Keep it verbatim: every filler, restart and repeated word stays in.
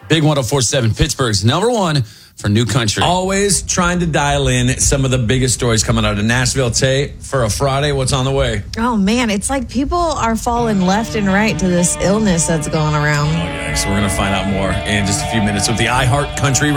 Big one oh four point seven, Pittsburgh's number one for New Country. Always trying to dial in some of the biggest stories coming out of Nashville. Tay, for a Friday, what's on the way? Oh, man, it's like people are falling left and right to this illness that's going around. Oh, yeah. So we're going to find out more in just a few minutes with the iHeart Country